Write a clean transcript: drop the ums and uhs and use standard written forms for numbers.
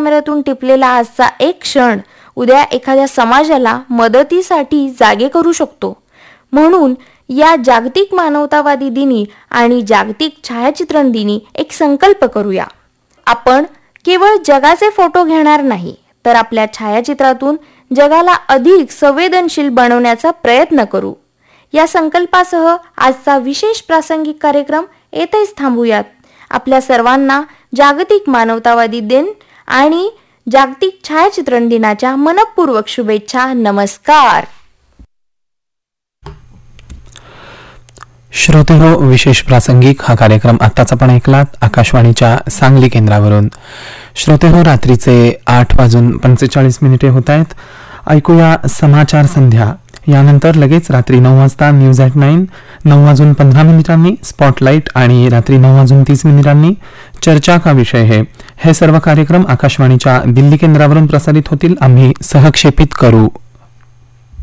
कॅमेऱ्यातून टिपलेला आजचा एक क्षण उद्या एखाद्या समाजाला मदतीसाठी जागे करू शकतो. म्हणून या जागतिक मानवतावादी दिनी आणि जागतिक छायाचित्रण दिनी एक संकल्प करूया. आपण केवळ जगाचे फोटो घेणार नाही, तर आपल्या छायाचित्रातून जगाला अधिक संवेदनशील बनवण्याचा प्रयत्न करू. या संकल्पासह आजचा विशेष प्रासंगिक कार्यक्रम येथेच थांबूयात. आपल्या सर्वांना जागतिक मानवतावादी दिन आणि जागतिक छायाचित्रण दिनाच्या मनपूर्वक शुभेच्छा. नमस्कार. श्रोतेहो, विशेष प्रासंगिक हा कार्यक्रम आत्ताच आपण ऐकलात आकाशवाणीच्या सांगली केंद्रावरून. श्रोतेहो, रात्रीचे 8:45 होत आहेत. ऐकूया समाचार संध्या. यानंतर लगेच रात्री 9 वाजता न्यूज ॲट 9, 9:15 स्पॉटलाईट आणि रात्री 9:30 चर्चा का विषय हे सर्व कार्यक्रम आकाशवाणीच्या दिल्ली केंद्रावरून प्रसारित होतील. आम्ही सहक्षेपित करू.